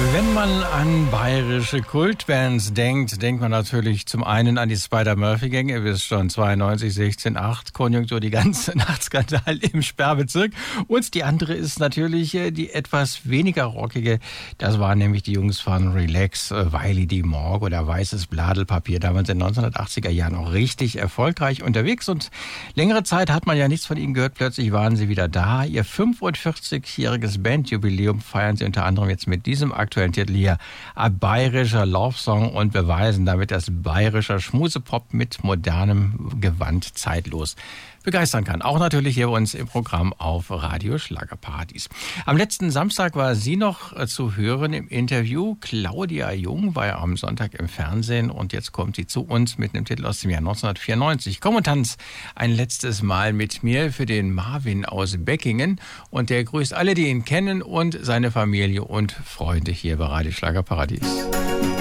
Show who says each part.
Speaker 1: Wenn man an bayerische Kultbands denkt, denkt man natürlich zum einen an die Spider-Murphy-Gang, ihr wisst schon, 92, 16, 8, Konjunktur, die ganze Nachtskandal im Sperrbezirk. Und die andere ist natürlich die etwas weniger rockige, das waren nämlich die Jungs von Relax, Wiley D. Morgue oder Weißes Bladelpapier, damals in den 1980er Jahren auch richtig erfolgreich unterwegs. Und längere Zeit hat man ja nichts von ihnen gehört, plötzlich waren sie wieder da. Ihr 45-jähriges Bandjubiläum feiern sie unter anderem jetzt mit diesem aktuellen Titel hier, ein bayerischer Love-Song, und beweisen damit, dass bayerischer Schmusepop mit modernem Gewand zeitlos begeistern kann. Auch natürlich hier bei uns im Programm auf Radio Schlagerparadies. Am letzten Samstag war sie noch zu hören im Interview. Claudia Jung war ja am Sonntag im Fernsehen und jetzt kommt sie zu uns mit einem Titel aus dem Jahr 1994. Komm und tanz ein letztes Mal mit mir für den Marvin aus Beckingen, und der grüßt alle, die ihn kennen, und seine Familie und Freunde hier bei Radio Schlagerparadies.